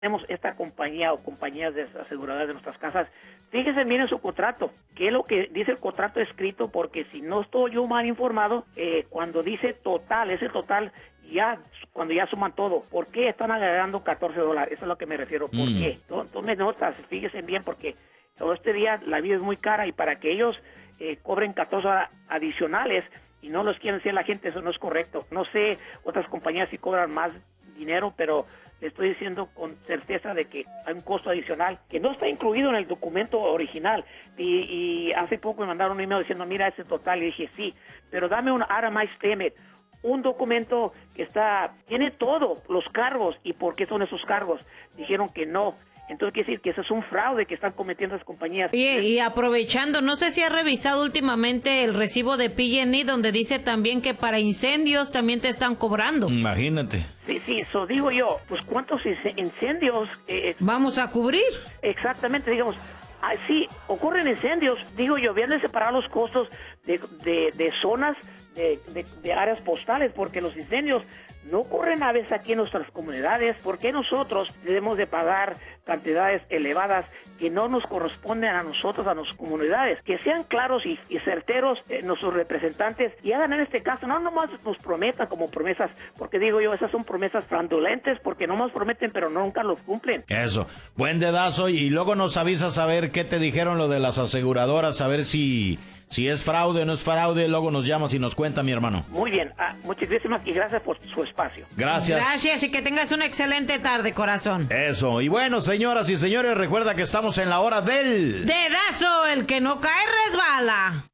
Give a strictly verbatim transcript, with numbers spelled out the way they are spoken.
tenemos esta compañía o compañías de aseguradoras de nuestras casas, fíjense bien en su contrato, qué es lo que dice el contrato escrito, porque si no estoy yo mal informado, eh, cuando dice total, ese total, ya cuando ya suman todo, ¿por qué están agregando catorce dólares? Eso es a lo que me refiero, ¿por mm. qué? Tomen notas, fíjense bien, porque todo este día la vida es muy cara y para que ellos eh, cobren catorce horas adicionales y no los quieren decir a la gente, eso no es correcto. No sé, otras compañías sí cobran más dinero, pero le estoy diciendo con certeza de que hay un costo adicional que no está incluido en el documento original. Y, y hace poco me mandaron un email diciendo, mira ese total, y dije, sí, pero dame un itemized statement, un documento que está, tiene todo, los cargos, y por qué son esos cargos. Dijeron que no. Entonces quiere decir que eso es un fraude que están cometiendo las compañías. Y, y aprovechando, no sé si ha revisado últimamente el recibo de P G and E donde dice también que para incendios también te están cobrando. Imagínate. Sí, sí, eso digo yo, pues ¿cuántos incendios? Eh, vamos a cubrir. Exactamente, digamos, ah, sí, ocurren incendios, digo yo, vienen a separar los costos de, de, de zonas, de, de, de áreas postales, porque los incendios no ocurren a veces aquí en nuestras comunidades. ¿Por qué nosotros debemos de pagar cantidades elevadas que no nos corresponden a nosotros, a nuestras comunidades? Que sean claros y, y certeros eh, nuestros representantes y hagan en este caso, no nomás nos prometan como promesas, porque digo yo, esas son promesas fraudulentes, porque nomás prometen pero nunca los cumplen. Eso, buen dedazo, y luego nos avisas a ver qué te dijeron lo de las aseguradoras, a ver si... Si es fraude o no es fraude, luego nos llamas y nos cuenta, mi hermano. Muy bien, ah, muchas gracias y gracias por su espacio. Gracias. Gracias y que tengas una excelente tarde, corazón. Eso, y bueno, señoras y señores, recuerda que estamos en la hora del... Dedazo, el que no cae resbala.